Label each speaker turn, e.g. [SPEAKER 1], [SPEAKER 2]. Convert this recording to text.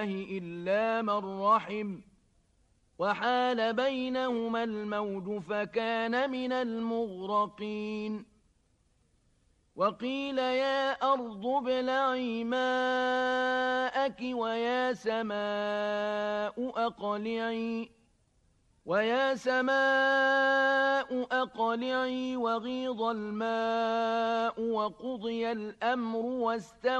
[SPEAKER 1] إلا من رحم وحال بينهما الموج فكان من المغرقين وقيل يا أرض ابلعي ماءك ويا سماء أقلعي وغيض الماء وقضي الأمر واستوى